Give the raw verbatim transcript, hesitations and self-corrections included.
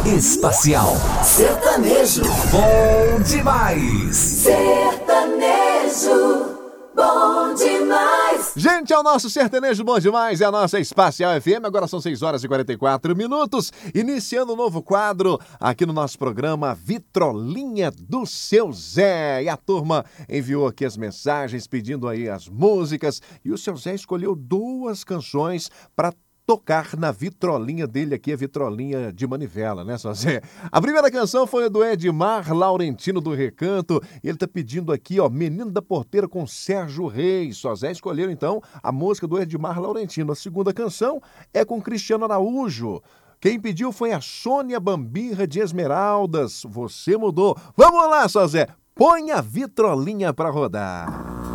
Espacial. Sertanejo. Bom demais. Sertanejo. Bom demais. Gente, é o nosso Sertanejo Bom Demais, é a nossa Espacial F M. Agora são seis horas e quarenta e quatro minutos. Iniciando um novo quadro aqui no nosso programa Vitrolinha do Seu Zé. E a turma enviou aqui as mensagens pedindo aí as músicas. E o Seu Zé escolheu duas canções para tocar na vitrolinha dele aqui, a vitrolinha de manivela, né, Sozé? A primeira canção foi a do Edmar Laurentino do Recanto. Ele tá pedindo aqui, ó, Menino da Porteira com Sérgio Reis. Sozé escolheu, então, a música do Edmar Laurentino. A segunda canção é com Cristiano Araújo. Quem pediu foi a Sônia Bambirra de Esmeraldas. Você mudou. Vamos lá, Sozé. Põe a vitrolinha pra rodar.